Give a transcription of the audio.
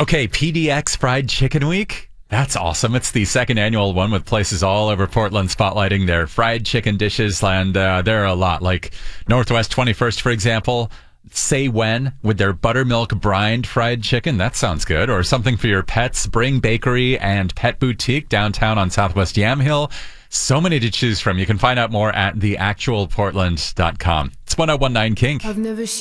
Okay, PDX Fried Chicken Week. That's awesome. It's the second annual one with places all over Portland spotlighting their fried chicken dishes. And there are a lot, like Northwest 21st, for example. Say When with their buttermilk brined fried chicken. That sounds good. Or something for your pets. Bring Bakery and Pet Boutique downtown on Southwest Yamhill. So many to choose from. You can find out more at theactualportland.com. It's 1019 Kink. I've never